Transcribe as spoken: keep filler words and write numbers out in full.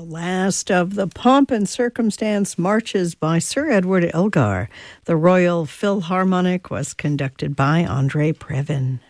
last of the pomp and circumstance marches by Sir Edward Elgar. The Royal Philharmonic was conducted by Andre Previn.